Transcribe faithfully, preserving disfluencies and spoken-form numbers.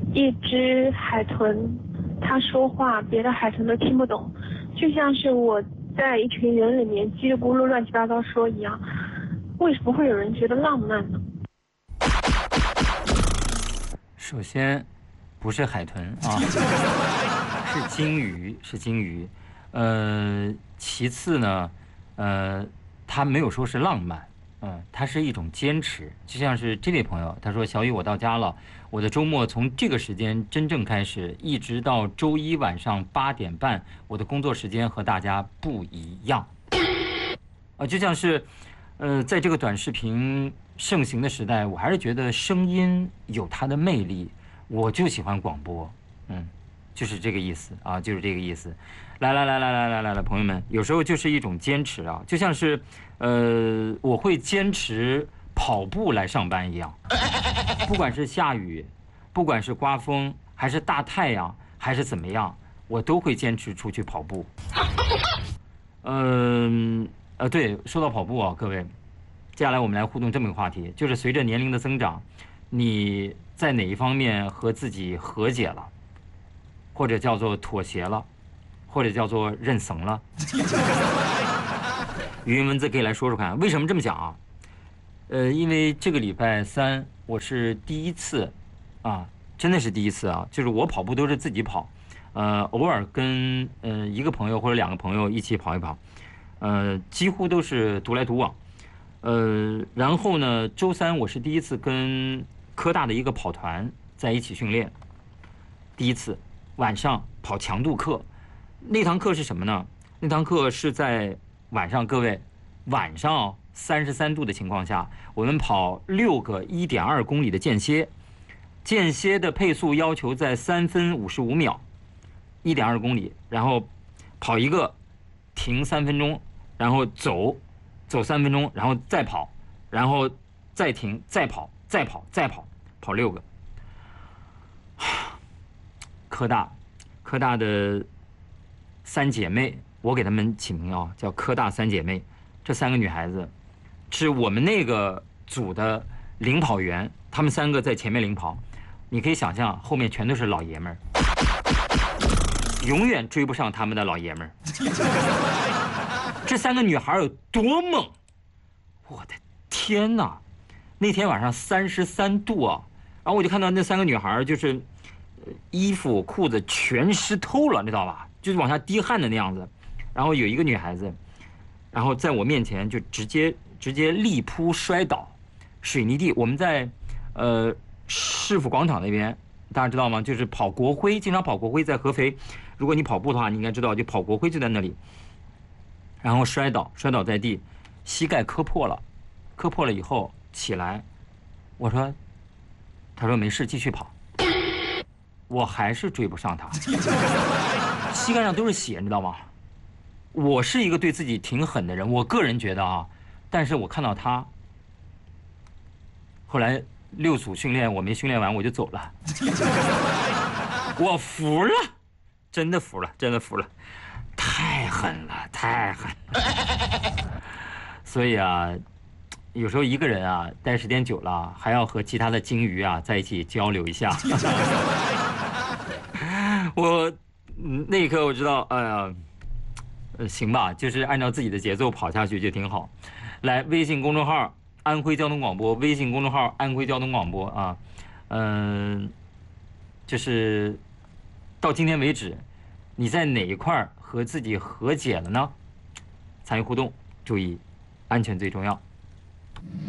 一只海豚，它说话，别的海豚都听不懂，就像是我在一群人里面叽里咕噜乱七八糟说一样。为什么会有人觉得浪漫呢？ 首先，不是海豚啊，是鲸鱼，是鲸鱼。呃，其次呢，呃，他没有说是浪漫，嗯、呃，它是一种坚持。就像是这位朋友，他说：“小雨，我到家了，我的周末从这个时间真正开始，一直到周一晚上八点半，我的工作时间和大家不一样。”啊，就像是，呃，在这个短视频盛行的时代，我还是觉得声音有它的魅力，我就喜欢广播，嗯，就是这个意思啊，就是这个意思。来来来来来来来来，朋友们，有时候就是一种坚持啊，就像是，呃，我会坚持跑步来上班一样，不管是下雨，不管是刮风，还是大太阳，还是怎么样，我都会坚持出去跑步。嗯。呃，对，说到跑步啊，各位，接下来我们来互动这么一个话题，就是随着年龄的增长，你在哪一方面和自己和解了，或者叫做妥协了，或者叫做认怂了？语音文字可以来说说看，为什么这么讲啊？呃，因为这个礼拜三我是第一次，啊，真的是第一次啊，就是我跑步都是自己跑，呃，偶尔跟呃一个朋友或者两个朋友一起跑一跑。呃，几乎都是独来独往，呃，然后呢，周三我是第一次跟科大的一个跑团在一起训练，第一次晚上跑强度课，那堂课是什么呢？那堂课是在晚上，各位，晚上三十三度的情况下，我们跑六个一点二公里的间歇，间歇的配速要求在三分五十五秒，一点二公里，然后跑一个，停三分钟。然后走，走三分钟，然后再跑，然后再停，再跑，再跑，再跑，跑六个。科大，科大的三姐妹，我给她们起名啊，叫科大三姐妹。这三个女孩子是我们那个组的领跑员，她们三个在前面领跑，你可以想象后面全都是老爷们儿，永远追不上他们的老爷们儿。这三个女孩有多猛！我的天哪！那天晚上三十三度啊，然后我就看到那三个女孩就是，衣服裤子全湿透了，你知道吧？就是往下滴汗的那样子。然后有一个女孩子，然后在我面前就直接直接力扑摔倒，水泥地。我们在呃市府广场那边，大家知道吗？就是跑国徽，经常跑国徽在合肥。如果你跑步的话，你应该知道，就跑国徽就在那里。然后摔倒，摔倒在地，膝盖磕破了，磕破了以后起来，我说，他说没事，继续跑，我还是追不上他，膝盖上都是血，你知道吗？我是一个对自己挺狠的人，我个人觉得啊，但是我看到他，后来六组训练我没训练完我就走了，我服了，真的服了，真的服了。太狠了，太狠了！所以啊，有时候一个人啊，待时间久了，还要和其他的鲸鱼啊在一起交流一下。我那一刻我知道，哎呀，呃，行吧，就是按照自己的节奏跑下去就挺好。来，微信公众号“安徽交通广播”，微信公众号“安徽交通广播”啊，嗯、呃，就是到今天为止，你在哪一块儿和自己和解了呢？参与互动，注意安全最重要。